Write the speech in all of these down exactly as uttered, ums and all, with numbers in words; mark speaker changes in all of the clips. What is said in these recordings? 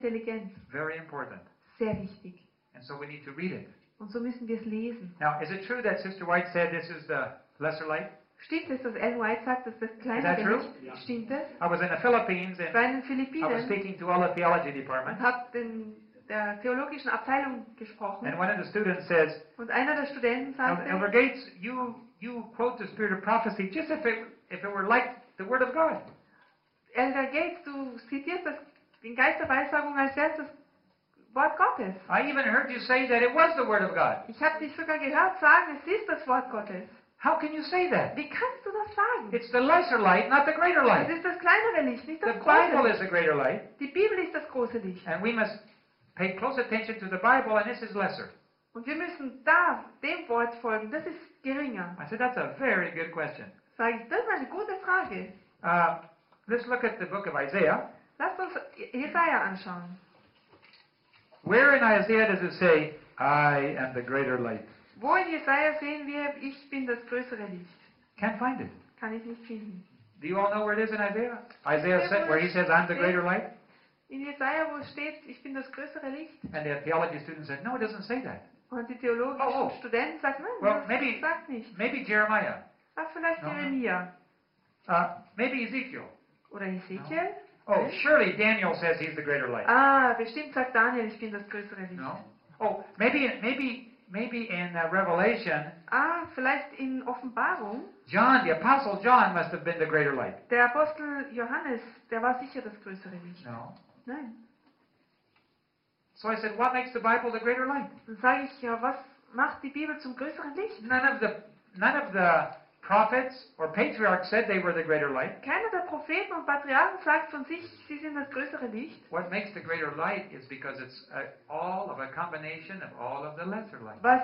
Speaker 1: Intelligenz.
Speaker 2: Very important.
Speaker 1: Sehr wichtig.
Speaker 2: And so we need to read it.
Speaker 1: Und so müssen wir es lesen.
Speaker 2: Now, is it true that Sister White said this is the lesser light?
Speaker 1: Stimmt es, dass Ellen White sagt, dass das
Speaker 2: that
Speaker 1: kleinere
Speaker 2: true?
Speaker 1: Licht?
Speaker 3: Ja.
Speaker 1: Stimmt es?
Speaker 2: I was in the Philippines
Speaker 1: Ich war
Speaker 2: and
Speaker 1: in den
Speaker 2: I was
Speaker 1: Philippinen
Speaker 2: speaking to all the theology
Speaker 1: und
Speaker 2: department.
Speaker 1: habe den der theologischen Abteilung gesprochen.
Speaker 2: And one of the students says,
Speaker 1: Und einer der Studenten
Speaker 2: Elder Elder
Speaker 1: sagte,
Speaker 2: Gates, you you quote the spirit of prophecy just if it if it were like the word of God.
Speaker 1: Elder Gates, du zitierst das, den Geist der Weissagung, als wäre es das Wort Gottes.
Speaker 2: I even heard you say that it was the word of God.
Speaker 1: Ich habe dich sogar gehört sagen, es ist das Wort Gottes.
Speaker 2: How can you say that?
Speaker 1: Wie kannst du das sagen?
Speaker 2: It's the lesser light, not the greater
Speaker 1: Es
Speaker 2: light.
Speaker 1: ist das kleinere Licht, nicht
Speaker 2: The
Speaker 1: das
Speaker 2: Bible
Speaker 1: große
Speaker 2: is
Speaker 1: Licht.
Speaker 2: the greater light,
Speaker 1: Die Bibel ist das große Licht.
Speaker 2: and we must pay close attention to the Bible, and this is lesser.
Speaker 1: Und wir müssen da dem Wort folgen. Das ist geringer.
Speaker 2: I said, that's a very good question.
Speaker 1: Sage ich, das ist eine gute Frage.
Speaker 2: Uh, let's look at the book of Isaiah.
Speaker 1: Lasst uns Jesaja anschauen.
Speaker 2: Where in Isaiah does it say, I am the greater light?
Speaker 1: Wo in Jesaja sehen wir, ich bin das größere Licht?
Speaker 2: Can't find it.
Speaker 1: Kann ich nicht finden.
Speaker 2: Do you all know where it is in Isaiah? Isaiah said, where he says, I'm the greater light?
Speaker 1: In Jesaja, wo es steht, ich bin das größere Licht.
Speaker 2: And the theology student said, no, it doesn't say that.
Speaker 1: Und die theologischen
Speaker 2: Oh, oh.
Speaker 1: Studenten sagen, nein,
Speaker 2: Well,
Speaker 1: das
Speaker 2: maybe-
Speaker 1: sagt nicht.
Speaker 2: Maybe Jeremiah.
Speaker 1: Ach, vielleicht
Speaker 2: No.
Speaker 1: Jeremia.
Speaker 2: Uh, maybe Ezekiel.
Speaker 1: Oder Ezekiel.
Speaker 2: Oh, surely Daniel says he's the greater light.
Speaker 1: Ah, bestimmt sagt Daniel, ich bin das größere Licht.
Speaker 2: No. Oh, maybe, maybe, maybe in uh, Revelation,
Speaker 1: Ah, vielleicht in Offenbarung.
Speaker 2: John, the apostle John, must have been the greater light.
Speaker 1: Der Apostel Johannes, der war sicher das größere Licht.
Speaker 2: No.
Speaker 1: Nein.
Speaker 2: So I said, what makes the Bible the greater light?
Speaker 1: Dann sage ich, ja, was macht die Bibel zum größeren Licht?
Speaker 2: None of the none of the prophets or patriarchs said they were the greater light.
Speaker 1: Keiner der Propheten und Patriarchen sagt von sich, sie sind das größere Licht.
Speaker 2: What makes the greater light is because it's uh, all of a combination of all of the lesser light.
Speaker 1: Was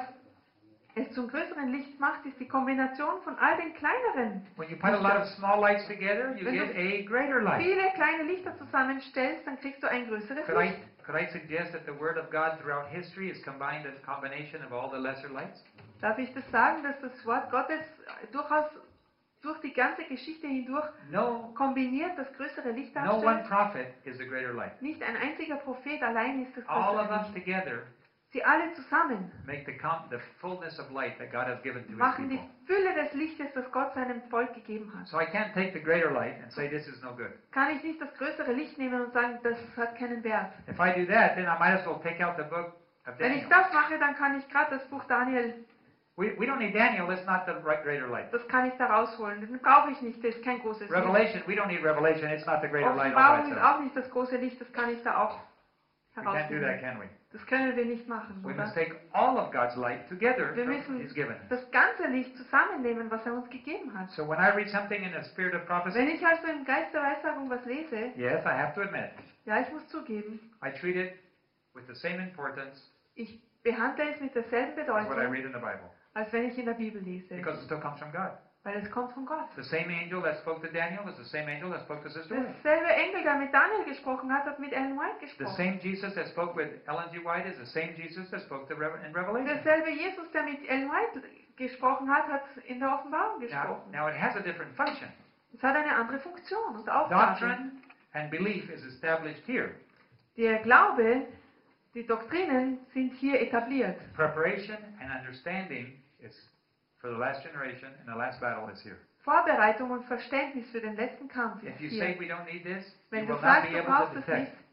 Speaker 1: es zum größeren Licht macht, ist die Kombination von all den kleineren.
Speaker 2: When you put a lot of small lights together, you
Speaker 1: Wenn
Speaker 2: get
Speaker 1: du
Speaker 2: a greater light.
Speaker 1: viele kleine Lichter zusammenstellst, dann kriegst du ein größeres
Speaker 2: Could I,
Speaker 1: Licht.
Speaker 2: could I suggest that the Word of God throughout history is combined as a combination of all the lesser lights?
Speaker 1: Darf ich das sagen, dass das Wort Gottes durchaus durch die ganze Geschichte hindurch
Speaker 2: No,
Speaker 1: kombiniert das größere Licht
Speaker 2: no one
Speaker 1: darstellt?
Speaker 2: prophet is the greater light.
Speaker 1: Nicht ein einziger Prophet allein ist das
Speaker 2: All of
Speaker 1: größere
Speaker 2: us
Speaker 1: Licht.
Speaker 2: together
Speaker 1: Sie alle zusammen
Speaker 2: make the, com- the fullness of light that God has given to His
Speaker 1: machen die
Speaker 2: people.
Speaker 1: Fülle des Lichtes, das Gott seinem Volk gegeben hat.
Speaker 2: So I can't take the greater light and say this is no good.
Speaker 1: Kann ich nicht das größere Licht nehmen und sagen, das hat keinen Wert.
Speaker 2: If I do that, then I might as well take out the book of
Speaker 1: Wenn ich
Speaker 2: Daniel.
Speaker 1: das mache, dann kann ich gerade das Buch Daniel,
Speaker 2: We, we don't need Daniel, it's not the right greater light.
Speaker 1: das kann ich da rausholen. Den brauche ich nicht, das ist kein großes Licht.
Speaker 2: Revelation, we don't need Revelation, it's not the greater light all by
Speaker 1: Offenbarung ist
Speaker 2: itself.
Speaker 1: auch nicht das große Licht, das kann ich da auch
Speaker 2: We can't do that,
Speaker 1: herausfinden.
Speaker 2: can we?
Speaker 1: Das können wir nicht machen,
Speaker 2: We
Speaker 1: oder?
Speaker 2: must take all of God's light together
Speaker 1: Wir
Speaker 2: from
Speaker 1: müssen
Speaker 2: He's given.
Speaker 1: das ganze Licht zusammennehmen, was er uns gegeben hat.
Speaker 2: So when I read something in the spirit of
Speaker 1: Wenn
Speaker 2: prophecy,
Speaker 1: ich also im Geist der Weissagung was lese,
Speaker 2: yes, I have to admit,
Speaker 1: ja, ich muss zugeben,
Speaker 2: I treat it with the same importance
Speaker 1: ich behandle es mit derselben
Speaker 2: as what I
Speaker 1: Bedeutung,
Speaker 2: read in the Bible,
Speaker 1: als wenn ich in der Bibel lese.
Speaker 2: because it still comes from God.
Speaker 1: Weil es kommt von Gott.
Speaker 2: The same angel that spoke to Daniel is the same angel that spoke to Sister White.
Speaker 1: Derselbe Engel, der mit Daniel gesprochen hat, hat mit Ellen White
Speaker 2: The
Speaker 1: gesprochen.
Speaker 2: same Jesus that spoke with Ellen G. White is the same Jesus that spoke to Rev- in Revelation.
Speaker 1: Derselbe Jesus, der mit Ellen White gesprochen hat, hat in der Offenbarung
Speaker 2: Now,
Speaker 1: gesprochen.
Speaker 2: now it has a different function.
Speaker 1: Es hat eine andere Funktion und Aufgabe.
Speaker 2: Doctrine and belief is established here.
Speaker 1: Der Glaube, die Doktrinen sind hier etabliert.
Speaker 2: Preparation and understanding is for the last generation and the last battle is here.
Speaker 1: Vorbereitung und Verständnis für den letzten Kampf ist
Speaker 2: If you say
Speaker 1: hier.
Speaker 2: we don't need this, you
Speaker 1: Wenn
Speaker 2: will
Speaker 1: du
Speaker 2: not
Speaker 1: sagst,
Speaker 2: be
Speaker 1: du
Speaker 2: able
Speaker 1: brauchst
Speaker 2: to
Speaker 1: es
Speaker 2: detect.
Speaker 1: nicht,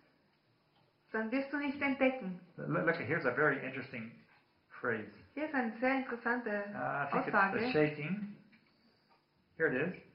Speaker 1: dann wirst du nicht entdecken.
Speaker 2: Look, look, here's a very interesting phrase.
Speaker 1: Hier ist eine sehr interessante
Speaker 2: Uh, I think it's the
Speaker 1: Aussage.
Speaker 2: shaking. Here it is.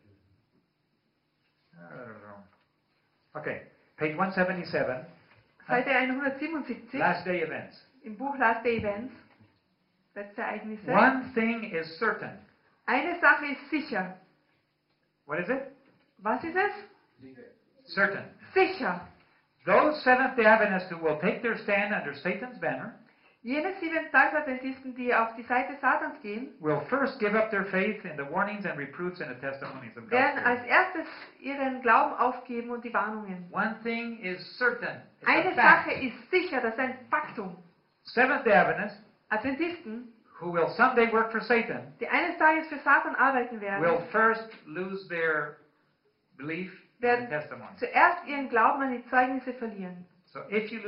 Speaker 2: Uh, Okay, page one seventy-seven.
Speaker 1: Seite hundertsiebenundsiebzig
Speaker 2: Last day events.
Speaker 1: im Buch Last Day Events, letzte Ereignisse.
Speaker 2: One thing is certain.
Speaker 1: Eine Sache ist sicher.
Speaker 2: What is it?
Speaker 1: Was ist es?
Speaker 2: Certain.
Speaker 1: Sicher.
Speaker 2: Those Seventh-day Adventists who will take their stand under Satan's banner
Speaker 1: Jene Sieben-Tags-Adventisten, die auf die Seite Satans gehen,
Speaker 2: will first give up their faith in the warnings and reproofs and the testimonies of God's
Speaker 1: werden als
Speaker 2: word.
Speaker 1: erstes ihren Glauben aufgeben und die Warnungen.
Speaker 2: One thing is certain. It's
Speaker 1: Eine
Speaker 2: a fact.
Speaker 1: Sache ist sicher, das ist ein Faktum.
Speaker 2: Seventh-day Adventists
Speaker 1: Adventisten,
Speaker 2: who will someday work for Satan
Speaker 1: die eines Tages für Satan arbeiten werden,
Speaker 2: will first lose their belief and
Speaker 1: werden
Speaker 2: testimony.
Speaker 1: zuerst ihren Glauben an die Zeugnisse verlieren.
Speaker 2: So if you